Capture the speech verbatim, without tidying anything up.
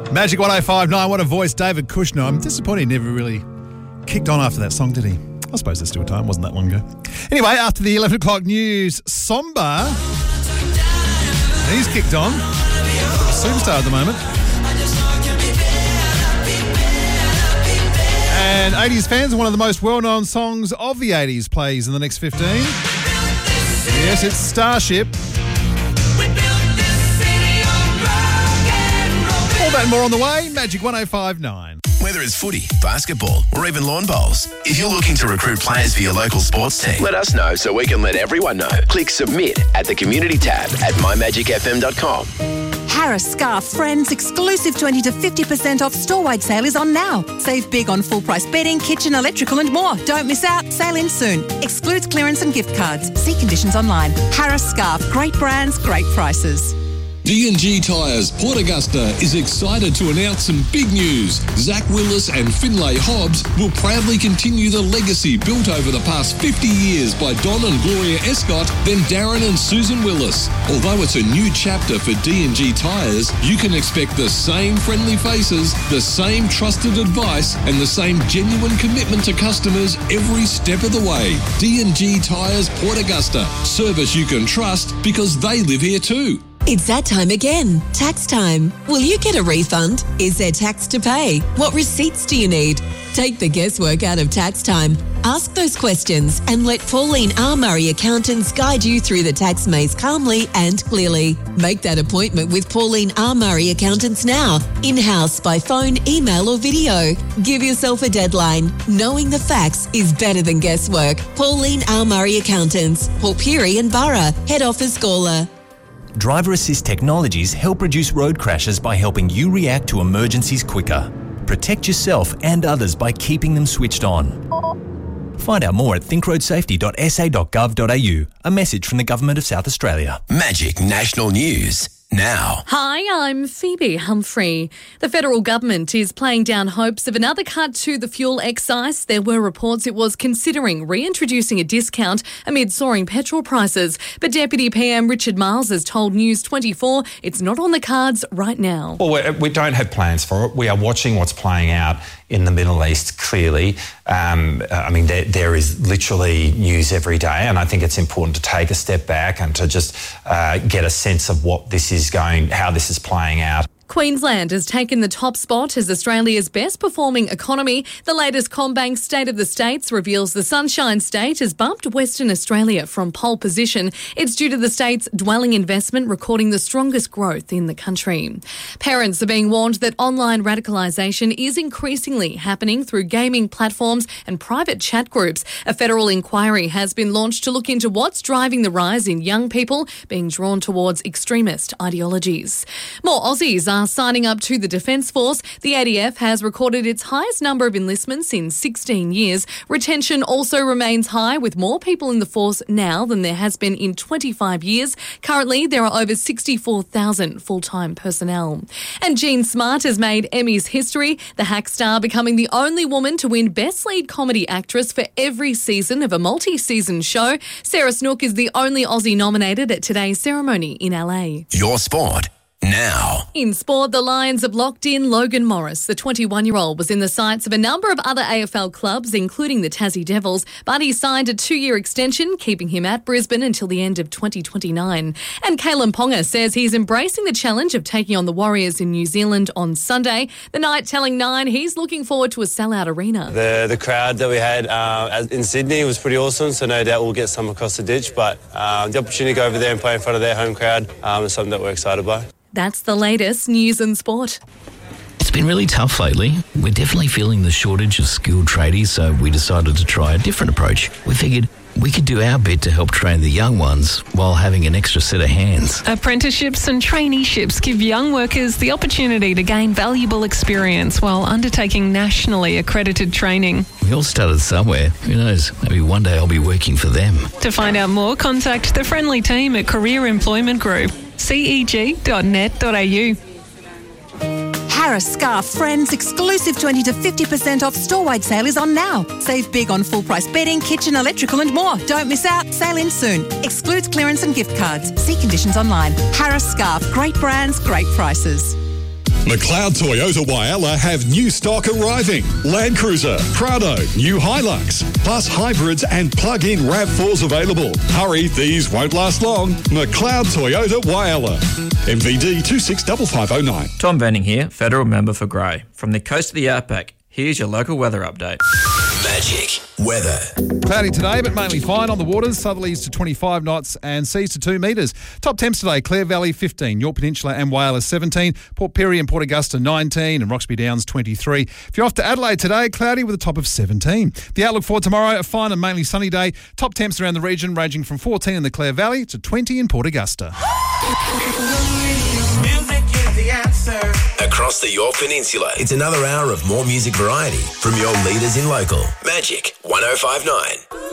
Magic one oh five point nine, what a voice, David Kushner. I'm disappointed he never really kicked on after that song, did he? I suppose there's still time, wasn't that long ago. Anyway, after the eleven o'clock news, Somba, he's kicked on. Superstar at the moment. And eighties fans, one of the most well-known songs of the eighties plays in the next fifteen. Yes, it's Starship. All that and more on the way. Magic one oh five point nine. Whether it's footy, basketball, or even lawn bowls, if you're looking to recruit players for your local sports team, let us know so we can let everyone know. Click submit at the community tab at my magic f m dot com. Harris Scarf Friends exclusive twenty to fifty percent off store-wide sale is on now. Save big on full-price bedding, kitchen, electrical and more. Don't miss out. Sale in soon. Excludes clearance and gift cards. See conditions online. Harris Scarf. Great brands, great prices. D and G Tyres Port Augusta is excited to announce some big news. Zach Willis and Finlay Hobbs will proudly continue the legacy built over the past fifty years by Don and Gloria Escott, then Darren and Susan Willis. Although it's a new chapter for D and G Tyres, you can expect the same friendly faces, the same trusted advice, and the same genuine commitment to customers every step of the way. D and G Tyres Port Augusta. Service you can trust because they live here too. It's that time again. Tax time. Will you get a refund? Is there tax to pay? What receipts do you need? Take the guesswork out of tax time. Ask those questions and let Pauline R. Murray Accountants guide you through the tax maze calmly and clearly. Make that appointment with Pauline R. Murray Accountants now. In-house, by phone, email or video. Give yourself a deadline. Knowing the facts is better than guesswork. Pauline R. Murray Accountants. Port Pirie and Borough. Head office Gawler. Driver assist technologies help reduce road crashes by helping you react to emergencies quicker. Protect yourself and others by keeping them switched on. Find out more at think road safety dot s a dot gov dot a u. A message from the Government of South Australia. Magic National News. Now. Hi, I'm Phoebe Humphrey. The federal government is playing down hopes of another cut to the fuel excise. There were reports it was considering reintroducing a discount amid soaring petrol prices. But Deputy P M Richard Marles has told News twenty-four it's not on the cards right now. Well, we, we don't have plans for it. We are watching what's playing out in the Middle East, clearly. Um, I mean, there, there is literally news every day, and I think it's important to take a step back and to just uh, get a sense of what this is going, how this is playing out. Queensland has taken the top spot as Australia's best performing economy. The latest CommBank State of the States reveals the Sunshine State has bumped Western Australia from pole position. It's due to the state's dwelling investment recording the strongest growth in the country. Parents are being warned that online radicalisation is increasingly happening through gaming platforms and private chat groups. A federal inquiry has been launched to look into what's driving the rise in young people being drawn towards extremist ideologies. More Aussies are signing up to the Defence Force. The A D F has recorded its highest number of enlistments in sixteen years. Retention also remains high, with more people in the force now than there has been in twenty-five years. Currently, there are over sixty-four thousand full-time personnel. And Jean Smart has made Emmys history, the Hack star becoming the only woman to win Best Lead Comedy Actress for every season of a multi-season show. Sarah Snook is the only Aussie nominated at today's ceremony in L A. Your sport. Now. In sport, the Lions have locked in Logan Morris. The twenty-one-year-old was in the sights of a number of other A F L clubs, including the Tassie Devils, but he signed a two-year extension, keeping him at Brisbane until the end of twenty twenty-nine. And Kalen Ponga says he's embracing the challenge of taking on the Warriors in New Zealand on Sunday. The Knight telling Nine he's looking forward to a sellout arena. The the crowd that we had uh, in Sydney was pretty awesome, so no doubt we'll get some across the ditch, but uh, the opportunity to go over there and play in front of their home crowd um, is something that we're excited by. That's the latest news and sport. It's been really tough lately. We're definitely feeling the shortage of skilled tradies, so we decided to try a different approach. We figured we could do our bit to help train the young ones while having an extra set of hands. Apprenticeships and traineeships give young workers the opportunity to gain valuable experience while undertaking nationally accredited training. We all started somewhere. Who knows? Maybe one day I'll be working for them. To find out more, contact the friendly team at Career Employment Group, c e g dot net dot a u. Harris Scarf Friends exclusive twenty to fifty percent off store-wide sale is on now. Save big on full-price bedding, kitchen, electrical and more. Don't miss out. Sale in soon. Excludes clearance and gift cards. See conditions online. Harris Scarf. Great brands, great prices. McLeod Toyota Whyalla have new stock arriving. Land Cruiser, Prado, new Hilux, plus hybrids and plug-in RAV fours available. Hurry, these won't last long. McLeod Toyota Whyalla. M V D two six five five oh nine. Tom Venning here, Federal Member for Grey. From the coast of the Outback, here's your local weather update. Magic weather. Cloudy today, but mainly fine on the waters. Southerlies to twenty-five knots and seas to two metres. Top temps today, Clare Valley fifteen, York Peninsula and Whyalla seventeen, Port Pirie and Port Augusta nineteen, and Roxby Downs twenty-three. If you're off to Adelaide today, cloudy with a top of seventeen. The outlook for tomorrow, a fine and mainly sunny day. Top temps around the region ranging from fourteen in the Clare Valley to twenty in Port Augusta. Music is the answer. Across the York Peninsula, it's another hour of more music variety from your leaders in local. Magic one oh five point nine.